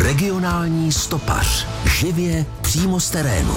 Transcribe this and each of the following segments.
Regionální stopař. Živě přímo z terénu.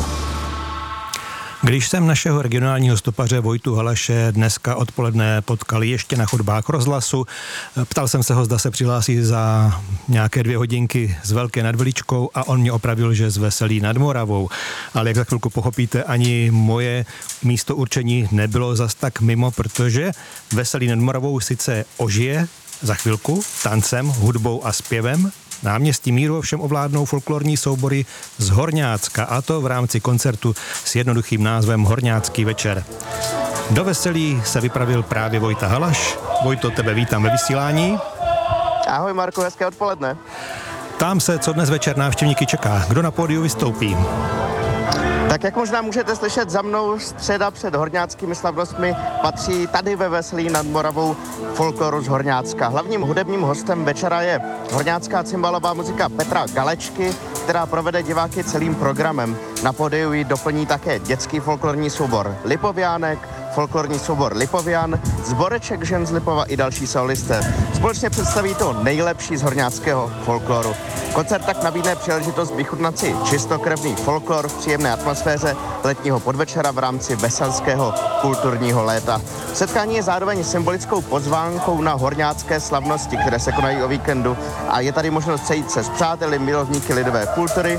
Když jsem našeho regionálního stopaře Vojtu Halaše dneska odpoledne potkal ještě na chodbách rozhlasu, ptal jsem se ho, zda se přihlásí za nějaké 2 hodinky s Velké nad Veličkou a on mě opravil, že z Veselí nad Moravou. Ale jak za chvilku pochopíte, ani moje místo určení nebylo zas tak mimo, protože Veselí nad Moravou sice ožije za chvilku tancem, hudbou a zpěvem. Náměstí Míru ovšem ovládnou folklorní soubory z Horňácka, a to v rámci koncertu s jednoduchým názvem Horňácký večer. Do Veselí se vypravil právě Vojta Halaš. Vojto, tebe vítám ve vysílání. Ahoj Marku, hezké odpoledne. Ptám se, co dnes večer návštěvníky čeká. Kdo na pódiu vystoupí? Tak jak možná můžete slyšet za mnou, středa před horňáckými slavnostmi patří tady ve Veselí nad Moravou folkloru z Horňácka. Hlavním hudebním hostem večera je horňácká cymbalová muzika Petra Galečky, která provede diváky celým programem. Na pódiu ji doplní také dětský folklorní soubor Lipoviánek, folklorní soubor Lipovian, sboreček žen z Lipova i další solisté. Společně představí to nejlepší z horňáckého folkloru. Koncert tak nabídne příležitost vychutnat si čistokrevný folklor v příjemné atmosféře letního podvečera v rámci veselského kulturního léta. Setkání je zároveň symbolickou pozvánkou na horňácké slavnosti, které se konají o víkendu, a je tady možnost sejít se s přáteli, milovníky lidové kultury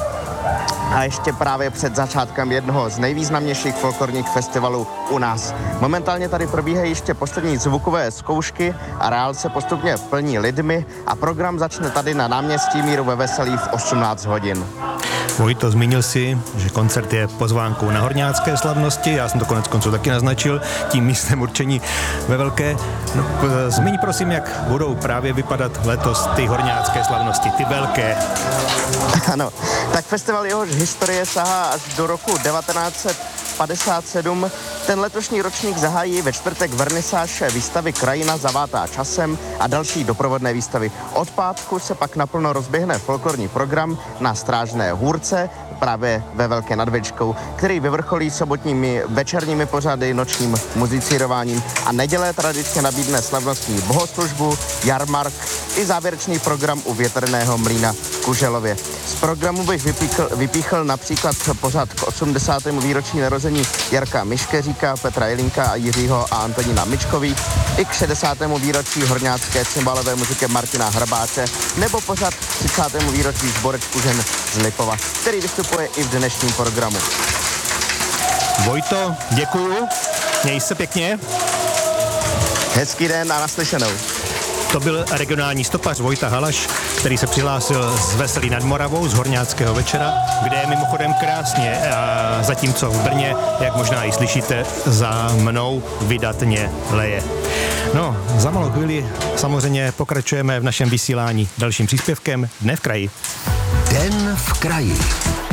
a ještě právě před začátkem jednoho z nejvýznamnějších folklorních festivalů u nás. Momentálně tady probíhají ještě poslední zvukové zkoušky, areál se postupně plní lidmi a program začne tady na náměstí Míru ve Veselí v 18 hodin. Vojto, zmínil si, že koncert je pozvánkou na horňácké slavnosti, já jsem to konec konců taky naznačil tím místem určení ve Velké. No, zmiň prosím, jak budou právě vypadat letos ty horňácké slavnosti, ty velké. Ano, tak festival, jehož historie sahá až do roku 1957. Ten letošní ročník zahájí ve čtvrtek vernisáž výstavy Krajina zavátá časem a další doprovodné výstavy. Od pátku se pak naplno rozběhne folklorní program na Strážné hůrce, právě ve Velké nad Veličkou, který vyvrcholí sobotními večerními pořady, nočním muzicírováním, a neděle tradičně nabídne slavnostní bohoslužbu, jarmark i závěrečný program u větrného mlýna v Kuželově. Z programu bych vypíchl například pořad k 80. výročí narození Jarka Miškeříka, Petra Jelínka a Jiřího a Antonína Mičkových, i k 60. výročí horňácké cymbalové muziky Martina Hrabáče, nebo pořad k 30. výročí sborečku žen z Lipova, který vystupuje i v dnešním programu. Vojto, děkuju, měj se pěkně. Hezký den a naslyšenou. To byl regionální stopař Vojta Halaš, který se přihlásil z Veselí nad Moravou, z horňáckého večera, kde je mimochodem krásně, a zatímco v Brně, jak možná i slyšíte, za mnou vydatně leje. No, za malou chvíli samozřejmě pokračujeme v našem vysílání dalším příspěvkem Dne v kraji. Den v kraji.